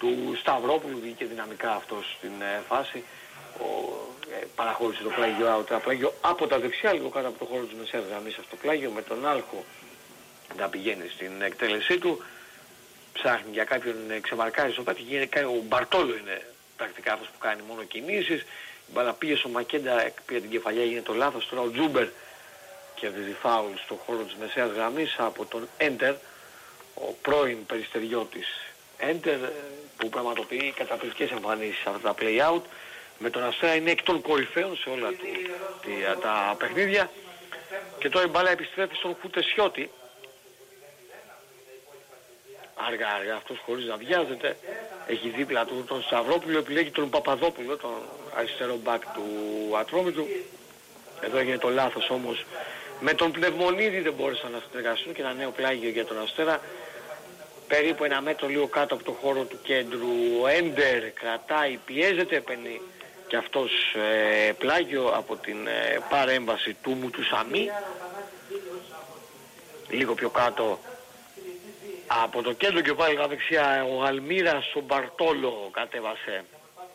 του Σταυρόπουλου, βγήκε δυναμικά αυτός στην φάση. Παραχώρησε το πλάγιο από τα δεξιά, λίγο κάτω από το χώρο της μεσαίας γραμμής αυτό το πλάγιο, με τον Άλχο να πηγαίνει στην εκτέλεσή του. Ψάχνει για κάποιον ξεμαρκάρει στο πάτη, ο Μπαρτόλο είναι πρακτικά αυτός που κάνει μόνο κινήσεις. Η μπάλα πήγε στο Μακέντα, πήρε την κεφαλιά, έγινε το λάθος. Τώρα ο Τζούμπερ κερδίζει φάουλ στο χώρο της μεσαίας γραμμής από τον Έντερ, ο πρώην περιστεριώτης Έντερ, που πραγματοποιεί καταπληκτικές εμφανίσεις σε αυτά τα play-out. Με τον Αστέρα είναι εκ των κορυφαίων σε όλα τα παιχνίδια. Και τώρα η μπάλα επιστρέφει στον Χουτεσιώτη. Αργά αυτός χωρίς να βιάζεται. Έχει δίπλα του τον Σταυρόπουλο, επιλέγει τον Παπαδόπουλο, τον αριστερό μπακ του Ατρόμητου. Εδώ έγινε το λάθος όμως. Με τον Πνευμονίδη δεν μπόρεσαν να συνεργαστούν και ένα νέο πλάγιο για τον Αστέρα. Περίπου ένα μέτρο λίγο κάτω από το χώρο του κέντρου. Ο Έντερ κρατάει, πιέζεται, παίρνει και αυτός πλάγιο από την παρέμβαση του Μουτουσαμί. Λίγο πιο κάτω από το κέντρο και πάλι δεξιά ο Αλμύρας, ο Μπαρτόλο κατέβασε.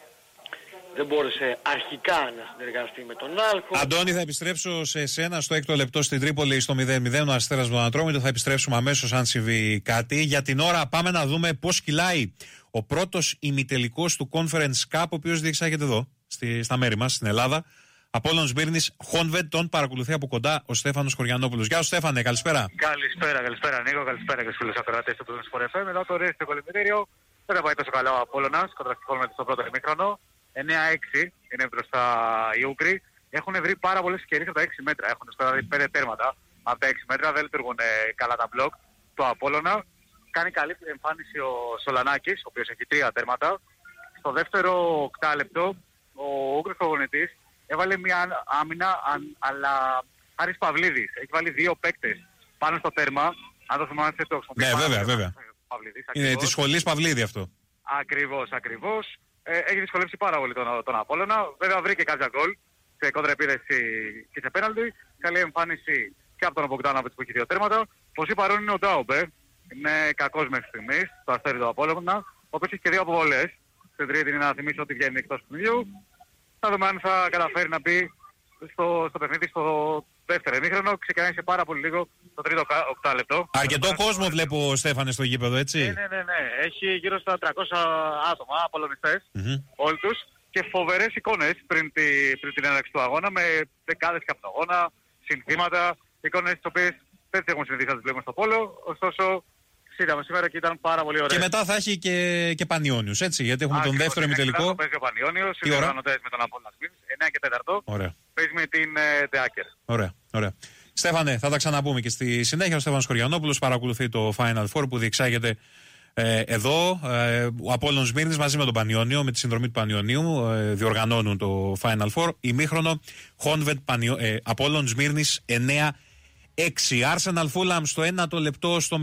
Δεν μπόρεσε αρχικά να συνεργαστεί με τον Άλκο. Αντώνη, θα επιστρέψω σε εσένα στο 6ο λεπτό στην Τρίπολη στο 0-0. Ο Αστέρας με τον Ατρόμητο. Θα επιστρέψουμε αμέσως αν συμβεί κάτι. Για την ώρα πάμε να δούμε πώς κυλάει ο πρώτος ημιτελικός του Conference Cup, ο οποίος διεξάγεται εδώ, στα μέρη μας, στην Ελλάδα. Απόλλων Σμύρνης, Χόνβεντ, τον παρακολουθεί από κοντά ο Στέφανος Χωριανόπουλος. Γεια σου, Στέφανε, καλησπέρα. Καλησπέρα Νίκο, καλησπέρα και στους φίλους ακροατές του Sport FM. Μετά το ρέι στο κολυμβητήριο, δεν θα πάει τόσο καλά ο Απόλλωνας, κοντραστικόλμεται στο πρώτο ημίχρονο. 9-6 είναι μπροστά οι Ούγγροι. Έχουν βρει πάρα πολλές ευκαιρίες από τα 6 μέτρα. Έχουν σκοράρει 5 τέρματα από τα 6 μέτρα. Δεν λειτουργούν καλά τα μπλοκ του Απόλλωνα. Κάνει καλή εμφάνιση ο Σολανάκης, ο οποίος έχει 3 τέρματα. Στο δεύτερο οκτάλεπτο, ο Ούγγρος προπονητής έβαλε μια άμυνα, αλλά Άρης Παυλίδης. Έχει βάλει 2 παίκτες πάνω στο τέρμα. Αν το θυμάστε το χρησιμοποιεί. Ναι, βέβαια. Παυλίδης, είναι της σχολής Παυλίδη αυτό. Ακριβώς. Έχει δυσκολεύσει πάρα πολύ τον Απόλλωνα. Βέβαια βρήκε κάποια γκολ σε κόντρα επίδεση και σε πέναλτι. Καλή εμφάνιση και από τον Μπογκδάνοβιτς που έχει 2 τέρματα. Πως είπα είναι ο Ντάουμπε. Είναι κακός μέχρι στιγμής στο Αστέρι του Απόλλωνα. Ο οποίος έχει και 2 αποβολές. Στην τρίτη είναι να θυμίσω ότι βγαίνει εκτός του παιχνιδιού. Θα δούμε αν θα καταφέρει να μπει στο παιχνίδι στο δεύτερο ημίχρονο. Ξεκινάει σε πάρα πολύ λίγο το τρίτο οκτάλεπτο. Αρκετό κόσμο βλέπω, Στέφανε, στο γήπεδο, έτσι. Ναι. Έχει γύρω στα 300 άτομα, απολωνιστές, όλοι τους. Και φοβερές εικόνες πριν την έναρξη του αγώνα, με δεκάδες καπνογόνα, συνθήματα, εικόνες τις οποίες δεν τις έχουμε συνηθίσει να τις βλέπουμε στο πόλο. Ωστόσο, είδαμε σήμερα και ήταν πάρα πολύ ωραία. Και μετά θα έχει και Πανιόνιους, έτσι, γιατί έχουμε τον δεύτερο ημιτελικό. Παίζει ο Πανιόνιος, είναι οργανωτές με τον Απόλλωνα Σμύρνης, 9 και 4. Ωραία. Παίζει με την Ντεάκερ. Ωραία. Στέφανε, θα τα ξαναπούμε και στη συνέχεια. Ο Στέφανος Χωριανόπουλος παρακολουθεί το Final Four που διεξάγεται εδώ. Ο Απόλλων Σμύρνης μαζί με τον Πανιόνιο, με τη συνδρομή του Πανιονίου, διοργανώνουν το Final Four. Ημίχρονο, Χόνβεντ Απόλλων Σμύρνης 9-6. Arsenal Fulham στο 1ο λεπτό στο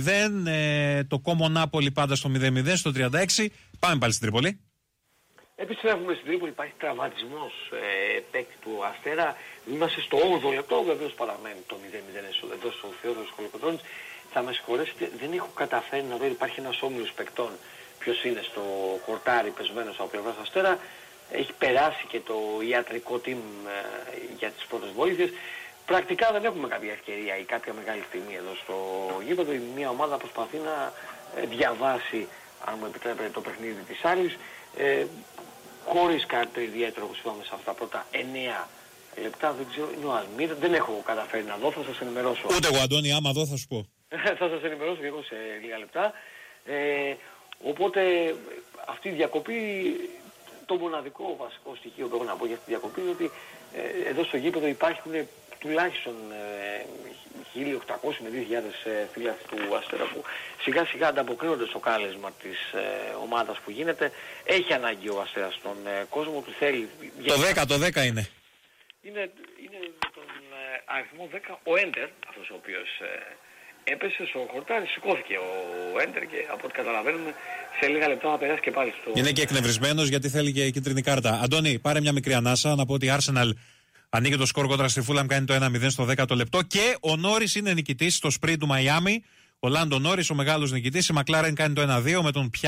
0-0. Το Como Napoli πάντα στο 0-0 στο 36. Πάμε πάλι στην Τρίπολη. Επιστρέφουμε στην Τρίπολη, υπάρχει τραυματισμός παίκτη του Αστέρα. Είμαστε στο 8ο λεπτό, βεβαίως παραμένει το 0-0 εδώ στο Θεόδωρος Κολοκοτρώνης. Θα με συγχωρέσετε, δεν έχω καταφέρει να δω, υπάρχει ένας όμιλος παικτών. Ποιος είναι στο χορτάρι πεσμένος από πλευράς Αστέρα. Έχει περάσει και το ιατρικό team για τις πρώτες βοήθειες. Πρακτικά δεν έχουμε κάποια ευκαιρία ή κάποια μεγάλη στιγμή εδώ στο γήπεδο. Μια ομάδα προσπαθεί να διαβάσει, αν μου επιτρέπετε, το παιχνίδι της άλλης. Χωρίς κάτι ιδιαίτερο, όπως είπαμε, σε αυτά τα πρώτα 9 λεπτά. Δεν ξέρω, είναι ο Αλμύρα, δεν έχω καταφέρει να δω, θα σας ενημερώσω. Ούτε εγώ, Αντώνη, άμα δω θα σου πω. Θα σας ενημερώσω και εγώ σε λίγα λεπτά. Οπότε αυτή η διακοπή, το μοναδικό βασικό στοιχείο που έχω να πω για αυτή τη διακοπή είναι ότι εδώ στο γήπεδο υπάρχουν τουλάχιστον 1.800 με 2.000 φίλαθλοι του Αστέρα που σιγά σιγά ανταποκρίνονται στο κάλεσμα της ομάδας που γίνεται. Έχει ανάγκη ο Αστέρας στον κόσμο του, θέλει. Το 10 είναι. Είναι με τον αριθμό 10 ο Έντερ, αυτός ο οποίος έπεσε στο χορτάρι, σηκώθηκε ο Έντερ και από ό,τι καταλαβαίνουμε σε λίγα λεπτά θα περάσει και πάλι στο... Είναι και εκνευρισμένος γιατί θέλει και κίτρινη κάρτα. Αντώνη, πάρε μια μικρή ανάσα να πω ότι η Arsenal ανοίγει το σκορ κόντρα στη Fulham, κάνει το 1-0 στο 10ο λεπτό και ο Νόρις είναι νικητής στο σπρι του Μαϊάμι. Ο Λάντο Νόρις, ο μεγάλος νικητής. Η McLaren κάνει το 1-2 με τον